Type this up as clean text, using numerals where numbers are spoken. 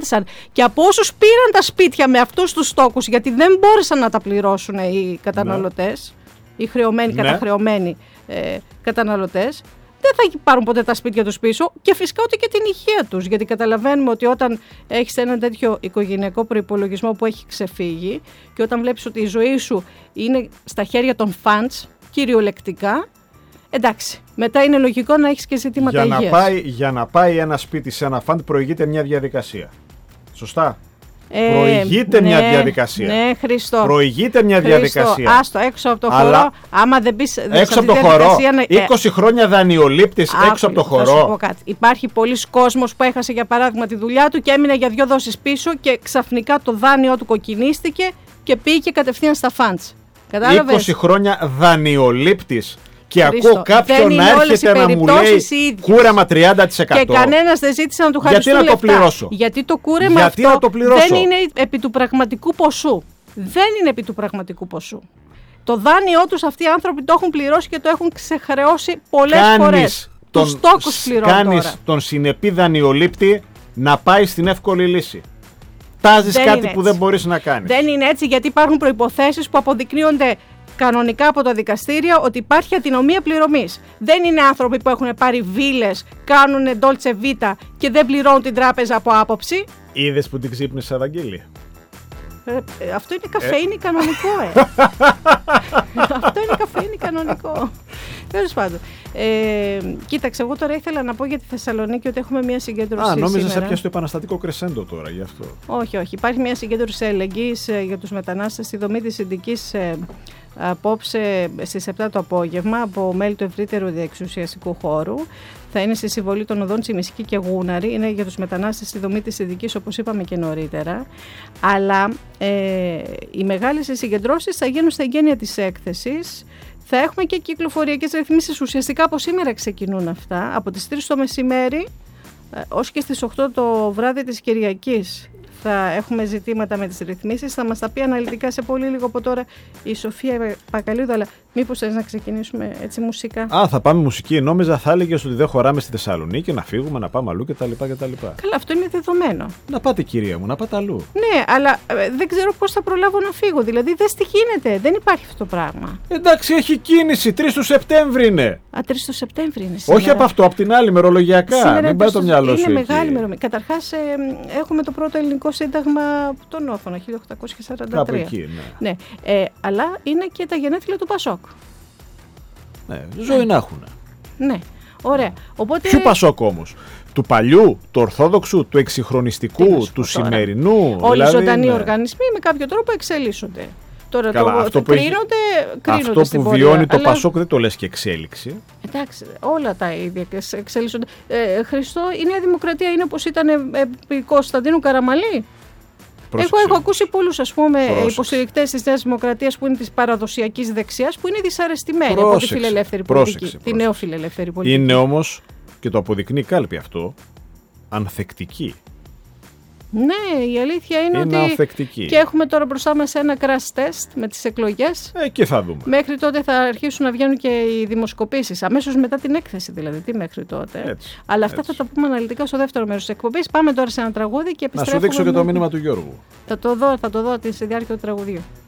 σταμάτησαν. Και από όσους πήραν τα σπίτια με αυτούς τους στόκους, γιατί δεν μπόρεσαν να τα πληρώσουν οι καταναλωτές, οι χρεωμένοι, καταχρεωμένοι καταναλωτές, δεν θα πάρουν ποτέ τα σπίτια τους πίσω και φυσικά ούτε και την υγεία τους. Γιατί καταλαβαίνουμε ότι όταν έχεις ένα τέτοιο οικογενειακό προϋπολογισμό που έχει ξεφύγει και όταν βλέπεις ότι η ζωή σου είναι στα χέρια των funds, κυριολεκτικά, εντάξει, μετά είναι λογικό να έχεις και ζητήματα υγείας. Για να πάει ένα σπίτι σε ένα fund προηγείται μια διαδικασία. Σωστά. Προηγείται μια διαδικασία. Ναι, Χριστό. Προηγείται μια διαδικασία. Άστο, έξω από το χώρο. Άμα δεν πεις. Έξω από το χώρο. 20 χρόνια δανειολήπτης έξω από το χώρο. Θα σου πω κάτι. Υπάρχει πολλοί κόσμος που έχασε για παράδειγμα τη δουλειά του και έμεινε για 2 δόσεις πίσω και ξαφνικά το δάνειό του κοκκινίστηκε και πήγε κατευθείαν στα funds. Κατάλαβες? 20 χρόνια δανειολήπτης. Και ακούω κάποιον να έρχεται να μου λέει κούρεμα 30%. Και κανένας δεν ζήτησε να του χαριστούν λεφτά. Γιατί να το πληρώσω? Γιατί το κούρεμα αυτό δεν είναι επί του πραγματικού ποσού. Δεν είναι επί του πραγματικού ποσού. Το δάνειό τους αυτοί οι άνθρωποι το έχουν πληρώσει και το έχουν ξεχρεώσει πολλές φορές. Τους στόκους πληρώνουν. Κάνεις τον συνεπή δανειολήπτη να πάει στην εύκολη λύση. Τάζεις κάτι που δεν μπορείς να κάνεις. Δεν είναι έτσι, γιατί υπάρχουν προϋποθέσεις που αποδεικνύονται κανονικά από τα δικαστήρια ότι υπάρχει αδυναμία πληρωμής. Δεν είναι άνθρωποι που έχουν πάρει βίλες, κάνουν Dolce Vita και δεν πληρώνουν την τράπεζα από άποψη. Είδες που την ξύπνησε, Ευαγγέλη? Αυτό είναι καφέινη κανονικό, Αυτό είναι καφέινη κανονικό. Τέλος πάντων. Κοίταξε, εγώ τώρα ήθελα να πω για τη Θεσσαλονίκη ότι έχουμε μια συγκέντρωση. Νόμιζα σε πιάσει το επαναστατικό κρεσέντο τώρα γι' αυτό. Όχι. Υπάρχει μια συγκέντρωση αλληλεγγύης για τους μετανάστες στη δομή της Συνδικής απόψε στις 7 το απόγευμα από μέλη του ευρύτερου διεξουσιαστικού χώρου. Θα είναι στη συμβολή των οδών Τσιμισκή και Γούναρη. Είναι για τους μετανάστες στη δομή της Συνδικής, όπως είπαμε και νωρίτερα. Αλλά οι μεγάλες συγκεντρώσεις θα γίνουν στα εγγένεια της έκθεσης. Θα έχουμε και κυκλοφοριακές ρυθμίσεις. Ουσιαστικά από σήμερα ξεκινούν αυτά. Από τις 3 το μεσημέρι ως και στις 8 το βράδυ της Κυριακής θα έχουμε ζητήματα με τις ρυθμίσεις. Θα μας τα πει αναλυτικά σε πολύ λίγο από τώρα η Σοφία Πακαλίδου. Αλλά μήπως θες να ξεκινήσουμε έτσι μουσικά? Θα πάμε μουσική. Νόμιζα θα έλεγες ότι δεν χωράμε στη Θεσσαλονίκη, να φύγουμε, να πάμε αλλού κτλ. Καλά, αυτό είναι δεδομένο. Να πάτε, κυρία μου, να πάτε αλλού. Ναι, αλλά δεν ξέρω πώς θα προλάβω να φύγω. Δηλαδή, δες τι γίνεται. Δεν υπάρχει αυτό το πράγμα. Εντάξει, έχει κίνηση. 3 του Σεπτέμβρη είναι. 3 του Σεπτέμβρη είναι σήμερα. Όχι από αυτό, από την άλλη, μερολογιακά. Μην πάει το μυαλό σου. Είναι μεγάλη μερομηνία. Καταρχάς, έχουμε το πρώτο ελληνικό σύνταγμα τον Όθωνα, 1843. Κάπου εκεί, ναι. Αλλά είναι και τα γενέθλια του Πασόκ. Ναι, ζωή να έχουν. Ναι, ωραία. Οπότε... Ποιου Πασόκ όμως? Του παλιού, του ορθόδοξου, του εξυγχρονιστικού, του σημερινού? Όλοι οι ζωντανοί οργανισμοί με κάποιο τρόπο εξελίσσονται. Τώρα κρίνονται αυτό στην που πορεία, βιώνει το αλλά... Πασόκ δεν το λες και εξέλιξη. Εντάξει, όλα τα ίδια εξελίσσονται. Χριστό, η Νέα Δημοκρατία είναι όπως ήταν επί Κωνσταντίνου Καραμαλή. Εγώ έχω ακούσει πολλούς υποστηρικτές της Νέας Δημοκρατίας που είναι της παραδοσιακής δεξιάς που είναι δυσαρεστημένοι από τη φιλελεύθερη πολιτική. Τη νεοφιλελεύθερη πολιτική. Είναι όμως, και το αποδεικνύει κάλπη αυτό, ανθεκτική. Ναι, η αλήθεια είναι ότι ανθεκτική. Και έχουμε τώρα μπροστά μας ένα crash test με τις εκλογές. Και θα δούμε. Μέχρι τότε θα αρχίσουν να βγαίνουν και οι δημοσκοπήσεις, αμέσως μετά την έκθεση δηλαδή, τι μέχρι τότε. Έτσι, αλλά αυτά θα τα πούμε αναλυτικά στο δεύτερο μέρος της εκπομπής. Πάμε τώρα σε ένα τραγούδι και επιστρέφουμε. Να σου δείξω και το μήνυμα του Γιώργου. Θα το δω στη διάρκεια του τραγουδιού.